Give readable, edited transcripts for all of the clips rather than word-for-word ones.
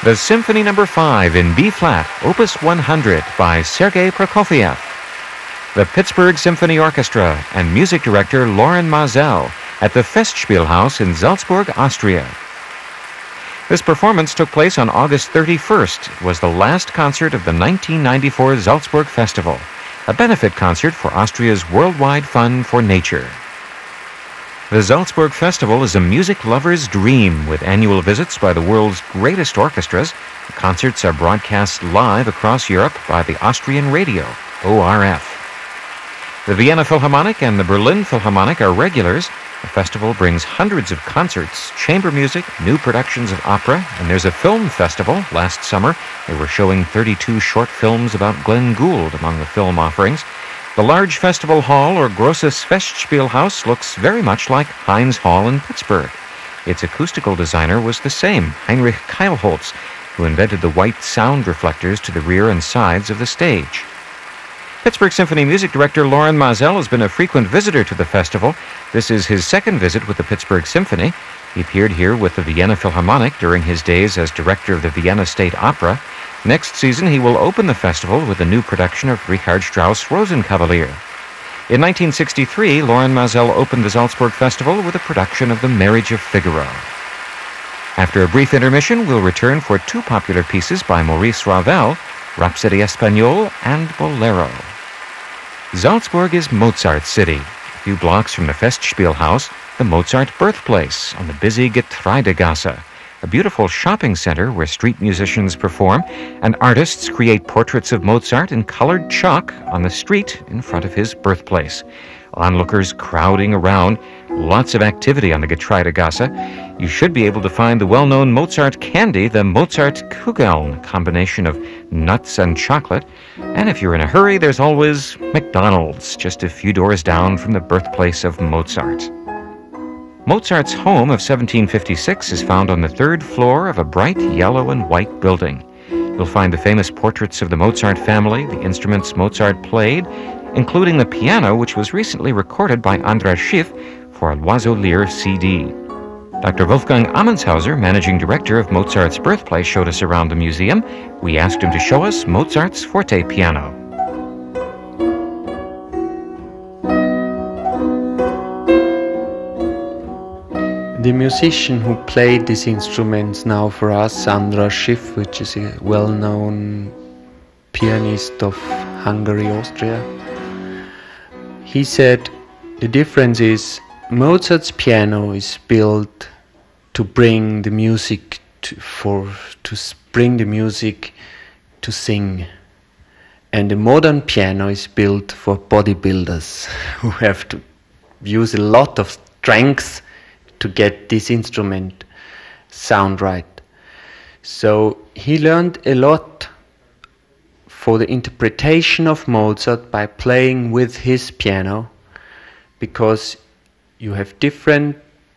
The Symphony No. 5 in B-flat, Opus 100 by Sergei Prokofiev. The Pittsburgh Symphony Orchestra and music director Loren Maazel at the Festspielhaus in Salzburg, Austria. This performance took place on August 31st. It was the last concert of the 1994 Salzburg Festival, a benefit concert for Austria's Worldwide Fund for Nature. The Salzburg Festival is a music lover's dream with annual visits by the world's greatest orchestras. The concerts are broadcast live across Europe by the Austrian radio, ORF. The Vienna Philharmonic and the Berlin Philharmonic are regulars. The festival brings hundreds of concerts, chamber music, new productions of opera, and there's a film festival. Last summer, they were showing 32 short films about Glenn Gould among the film offerings. The large festival hall, or Grosses Festspielhaus, looks very much like Heinz Hall in Pittsburgh. Its acoustical designer was the same, Heinrich Keilholz, who invented the white sound reflectors to the rear and sides of the stage. Pittsburgh Symphony music director Loren Maazel has been a frequent visitor to the festival. This is his second visit with the Pittsburgh Symphony. He appeared here with the Vienna Philharmonic during his days as director of the Vienna State Opera. Next season, he will open the festival with a new production of Richard Strauss' Rosenkavalier. In 1963, Loren Maazel opened the Salzburg Festival with a production of The Marriage of Figaro. After a brief intermission, we'll return for two popular pieces by Maurice Ravel, Rhapsody Espagnole and Bolero. Salzburg is Mozart's city. A few blocks from the Festspielhaus, the Mozart birthplace on the busy Getreidegasse, a beautiful shopping center where street musicians perform and artists create portraits of Mozart in colored chalk on the street in front of his birthplace. Onlookers crowding around, lots of activity on the Getreidegasse. You should be able to find the well-known Mozart candy, the Mozart Kugeln, a combination of nuts and chocolate. And if you're in a hurry, there's always McDonald's, just a few doors down from the birthplace of Mozart. Mozart's home of 1756 is found on the third floor of a bright yellow and white building. You'll find the famous portraits of the Mozart family, the instruments Mozart played, including the piano, which was recently recorded by Andras Schiff for a L'Oiseau Lyre CD. Dr. Wolfgang Ammenshauser, managing director of Mozart's birthplace, showed us around the museum. We asked him to show us Mozart's forte piano. The musician who played these instruments now for us, Andras Schiff, which is a well-known pianist of Hungary, Austria, he said the difference is Mozart's piano is built to bring the music to bring the music to sing, and the modern piano is built for bodybuilders who have to use a lot of strength to get this instrument sound right. So he learned a lot for the interpretation of Mozart by playing with his piano, because you have different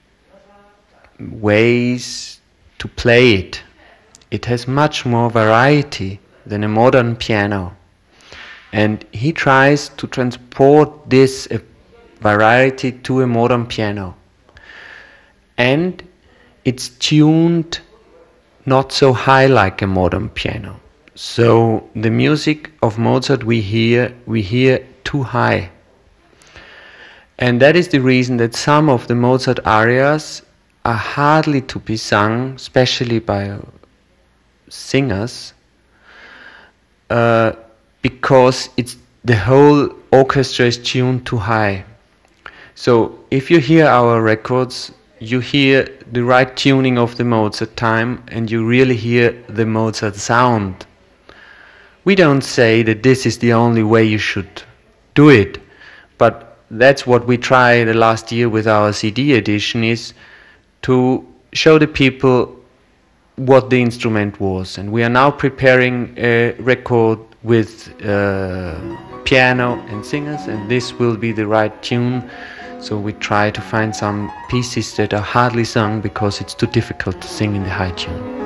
ways to play it. It has much more variety than a modern piano. And he tries to transport this variety to a modern piano. And it's tuned not so high like a modern piano. So the music of Mozart we hear too high. And that is the reason that some of the Mozart arias are hardly to be sung, especially by singers, because the whole orchestra is tuned too high. So if you hear our records, you hear the right tuning of the Mozart time, and you really hear the Mozart sound. We don't say that this is the only way you should do it, but that's what we tried the last year with our CD edition, is to show the people what the instrument was. And we are now preparing a record with piano and singers, and this will be the right tune. So we try to find some pieces that are hardly sung because it's too difficult to sing in the high tune.